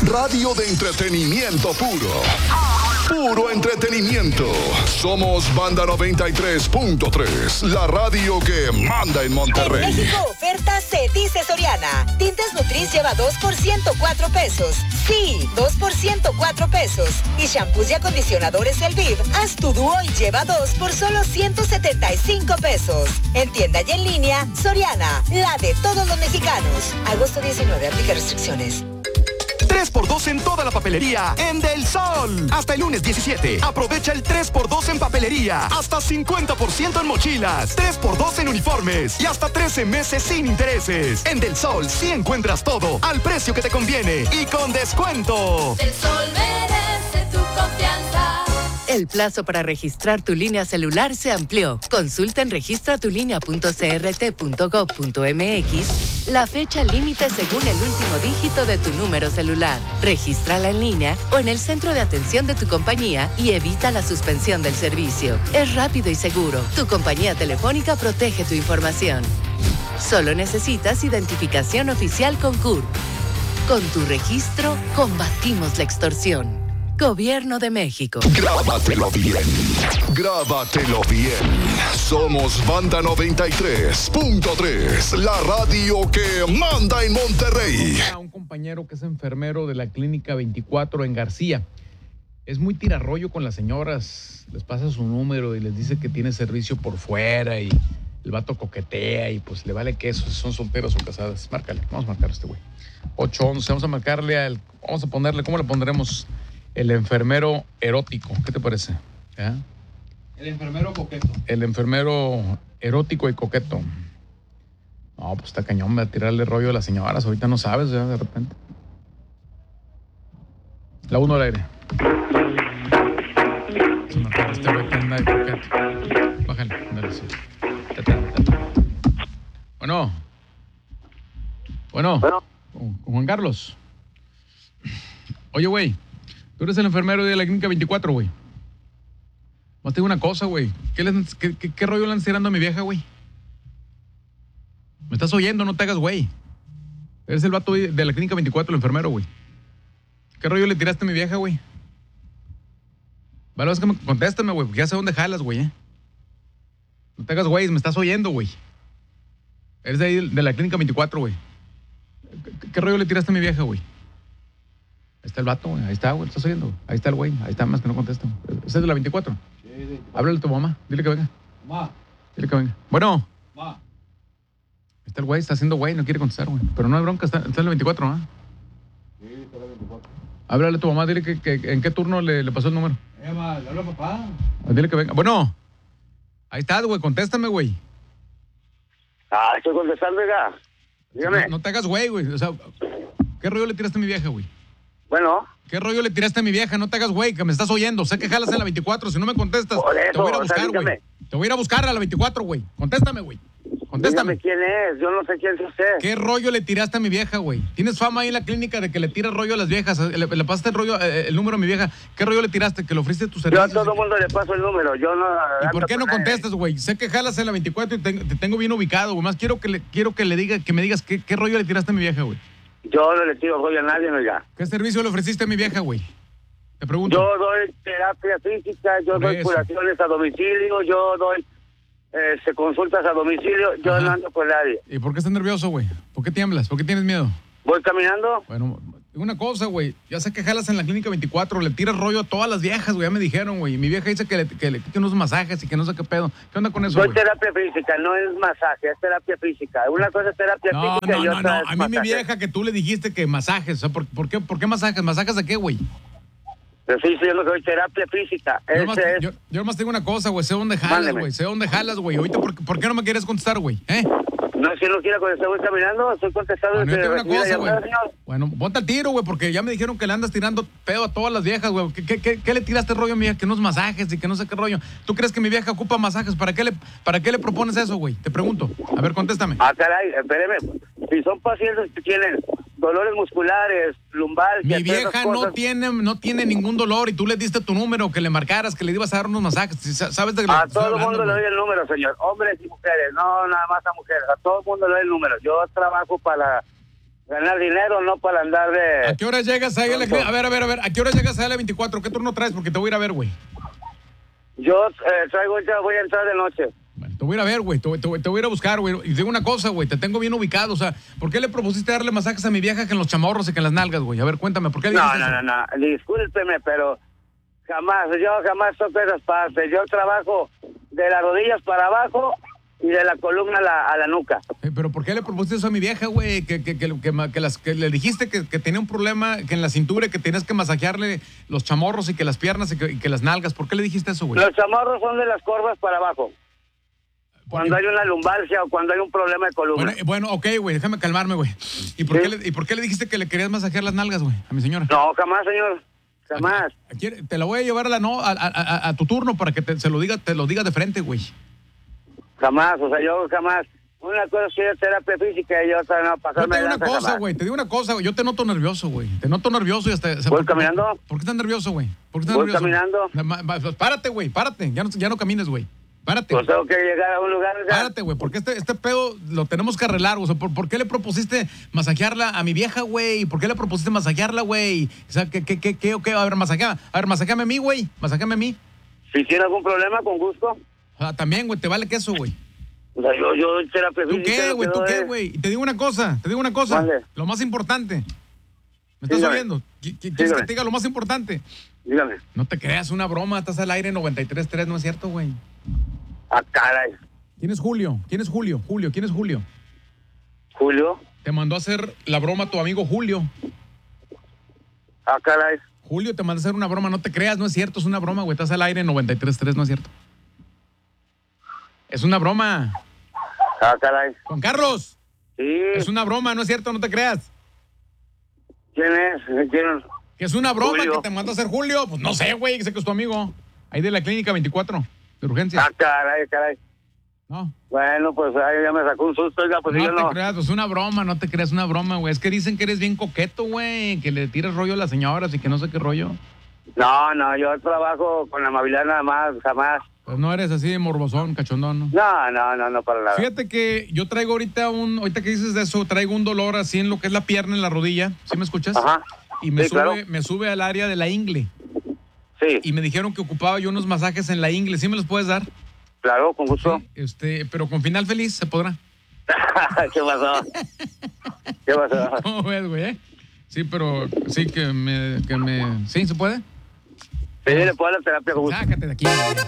Radio de entretenimiento puro. Puro entretenimiento. Somos Banda 93.3, la radio que manda en Monterrey. En México, oferta se dice Soriana. Tintes Nutris lleva 2 por 104 pesos. Sí, 2 por 104 pesos. Y shampoos y acondicionadores El Viv, haz tu dúo y lleva 2 por solo 175 pesos. En tienda y en línea, Soriana, la de todos los mexicanos. Agosto 19, aplica restricciones. 3x2 en toda la papelería en Del Sol. Hasta el lunes 17. Aprovecha el 3x2 en papelería. Hasta 50% en mochilas. 3x2 en uniformes. Y hasta 13 meses sin intereses. En Del Sol sí encuentras todo al precio que te conviene y con descuento. Del Sol merece tu confianza. El plazo para registrar tu línea celular se amplió. Consulta en registratulinea.crt.gov.mx la fecha límite según el último dígito de tu número celular. Regístrala en línea o en el centro de atención de tu compañía y evita la suspensión del servicio. Es rápido y seguro. Tu compañía telefónica protege tu información. Solo necesitas identificación oficial con CURP. Con tu registro, combatimos la extorsión. Gobierno de México. Grábatelo bien. Grábatelo bien. Somos Banda 93.3, la radio que manda en Monterrey. Un compañero que es enfermero de la Clínica 24 en García. Es muy tirarrollo con las señoras. Les pasa su número y les dice que tiene servicio por fuera y el vato coquetea y pues le vale queso si son solteras o casadas. Márcale, vamos a marcar a este güey. 811, vamos a marcarle vamos a ponerle, ¿cómo le pondremos? El enfermero erótico, ¿qué te parece? ¿Ya? El enfermero coqueto. El enfermero erótico y coqueto. No, pues está cañón, va a tirarle rollo a las señoras. Ahorita no sabes, ya de repente. La 1 al aire. Este güey que anda de coqueto. Bájale, ándale, sí. Bueno. Con Juan Carlos. Oye, güey. Tú eres el enfermero de la Clínica 24, güey. Más te digo una cosa, güey. ¿Qué rollo le andas tirando a mi vieja, güey? ¿Me estás oyendo? No te hagas, güey. Eres el vato de la Clínica 24, el enfermero, güey. ¿Qué rollo le tiraste a mi vieja, güey? Vale, es que contéstame, güey, porque ya sé dónde jalas, güey, No te hagas, güey, me estás oyendo, güey. Eres de ahí, de la Clínica 24, güey. ¿Qué rollo le tiraste a mi vieja, güey? Ahí está el vato, güey. Ahí está, güey. ¿Estás oyendo? Ahí está el güey. Ahí está, más que no contesta. ¿Ese es de la 24? Sí, 24. Háblale a tu mamá. Dile que venga. Mamá. Dile que venga. Bueno. Mamá. Ahí está el güey. Está haciendo güey. No quiere contestar, güey. Pero no hay bronca. Está en la 24, ¿no? Sí, está en la 24. Háblale a tu mamá. Dile que en qué turno le pasó el número. Mamá, le habla a papá. Dile que venga. Bueno. Ahí está, güey. Contéstame, güey. Estoy contestando, oiga. Dígame. No te hagas güey. O sea, ¿qué rollo le tiraste a mi vieja, güey? Bueno. ¿Qué rollo le tiraste a mi vieja? No te hagas, güey, que me estás oyendo. Sé que jalas en la 24. Si no me contestas, te voy a ir a buscar, güey. Te voy a ir a buscar a la 24, güey. Contéstame, güey. Contéstame. Dígame quién es. Yo no sé quién es usted. ¿Qué rollo le tiraste a mi vieja, güey? Tienes fama ahí en la clínica de que le tiras rollo a las viejas. Le pasaste el número a mi vieja. ¿Qué rollo le tiraste? Que le ofreciste tu servicio. Yo a todo el mundo le paso el número. Yo no. ¿Y por qué no contestas, güey? Sé que jalas en la 24 y te tengo bien ubicado, güey. Más quiero que me digas qué rollo le tiraste a mi vieja, güey. Yo no le tiro rollo a nadie, oiga. ¿Qué servicio le ofreciste a mi vieja, güey? Te pregunto. Yo doy terapia física, yo doy curaciones a domicilio, yo doy consultas a domicilio, yo no ando por nadie. ¿Y por qué estás nervioso, güey? ¿Por qué tiemblas? ¿Por qué tienes miedo? ¿Voy caminando? Bueno, una cosa, güey. Ya sé que jalas en la Clínica 24, le tiras rollo a todas las viejas, güey. Ya me dijeron, güey. Mi vieja dice que le quite unos masajes y que no sé qué pedo. ¿Qué onda con eso, güey? Soy terapia física, no es masaje, es terapia física. Una cosa es terapia física y otra es a mí masaje. mi vieja que tú le dijiste que masajes. O sea, ¿por qué masajes? ¿Masajes de qué, güey? Pero sí, yo no soy terapia física. Yo nomás tengo una cosa, güey. Sé dónde jalas, güey. Sé dónde jalas, güey. Ahorita, ¿por qué no me quieres contestar, güey? No, si no quiero contestar, voy caminando, estoy contestando. Yo tengo una cosa, güey. Bueno, ponte al tiro, güey, porque ya me dijeron que le andas tirando pedo a todas las viejas, güey. ¿Qué le tiraste rollo a mi vieja? Que unos masajes y que no sé qué rollo. ¿Tú crees que mi vieja ocupa masajes? ¿Para qué le propones eso, güey? Te pregunto. A ver, contéstame. Caray, espéreme. Si son pacientes que tienen dolores musculares, lumbar... Mi vieja no tiene ningún dolor y tú le diste tu número, que le marcaras, que le ibas a dar unos masajes. ¿Sabes de a todo el mundo le doy el número, señor. Hombres y mujeres, no nada más a mujeres. A todo el mundo le doy el número. Yo trabajo para ganar dinero, no para andar de... ¿A qué hora llegas ahí a la clínica? A ver, ¿a qué hora llegas ahí a la 24? ¿Qué turno traes? Porque te voy a ir a ver, güey. Yo voy a entrar de noche. Bueno, te voy a ir a ver, güey. Te voy a ir a buscar, güey. Y digo una cosa, güey. Te tengo bien ubicado. O sea, ¿por qué le propusiste darle masajes a mi vieja que en los chamorros y que en las nalgas, güey? A ver, cuéntame, ¿por qué dijiste eso? No. Discúlpeme, pero yo jamás toco esas partes. Yo trabajo de las rodillas para abajo y de la columna a la nuca. ¿Pero por qué le propusiste eso a mi vieja, güey? Que le dijiste que tenía un problema que en la cintura y que tenías que masajearle los chamorros y que las piernas y que las nalgas. ¿Por qué le dijiste eso, güey? Los chamorros son de las corvas para abajo. Cuando hay una lumbalgia o cuando hay un problema de columna. Bueno, ok, güey, déjame calmarme, güey. ¿Y por qué le dijiste que le querías masajear las nalgas, güey, a mi señora? No, jamás, señor. Jamás. Te la voy a llevar a tu turno para que te lo diga de frente, güey. Jamás, o sea, yo jamás. Una cosa es ir a terapia física y otra no, pasarme te digo una cosa, güey. Yo te noto nervioso, güey. Te noto nervioso y hasta... ¿Voy caminando? ¿Por qué estás nervioso, güey? ¿Voy caminando? Párate, güey, párate. Ya no camines, güey. Párate. Pues tengo que llegar a un lugar... Párate, güey, porque este pedo lo tenemos que arreglar. O sea, ¿por qué le propusiste masajearla a mi vieja, güey? ¿Por qué le propusiste masajearla, güey? O sea, ¿qué? A ver, masajeame a mí, güey. Masajeame a mí. Si tiene algún problema, con gusto. También, güey, te vale queso, güey. O sea, yo terapia física... ¿Tú qué, güey? Y te digo una cosa. Vale. Lo más importante. ¿Me estás oyendo? ¿Quieres que te diga lo más importante? Dígame. No te creas, una broma. Estás al aire 93.3, ¿no es cierto, güey? Ah, caray. ¿Quién es Julio? ¿Quién es Julio? ¿Julio? Te mandó a hacer la broma tu amigo Julio. Ah, caray. Julio te mandó a hacer una broma. No te creas, no es cierto. Es una broma, güey. Estás al aire 93.3, ¿no es cierto? Es una broma. Ah, caray. Juan Carlos. Sí. Es una broma, no es cierto, no te creas. ¿Quién es? Que es una broma Julio. que te mandó a hacer Julio. Pues no sé, güey, sé que es tu amigo. Ahí de la clínica 24, de urgencia. Ah, caray. No. Bueno, pues ahí ya me sacó un susto, oiga, pues no yo te no... creas, es una broma, no te creas, una broma, güey. Es que dicen que eres bien coqueto, güey, que le tiras rollo a las señoras y que no sé qué rollo. No, yo trabajo con amabilidad nada más, jamás. Pues no eres así de morbosón, cachondón, ¿no? No, para nada. Fíjate que yo traigo ahorita que dices de eso, traigo un dolor así en lo que es la pierna, en la rodilla. ¿Sí me escuchas? Ajá. Y me sube al área de la ingle. Sí. Y me dijeron que ocupaba yo unos masajes en la ingle. ¿Sí me los puedes dar? Claro, con gusto. Sí, pero con final feliz, ¿se podrá? ¿Qué pasó? ¿Cómo ves, güey? Sí, pero sí que me... ¿Sí, se puede? Sí, le puedo dar la terapia con gusto. Sácate de aquí, güey.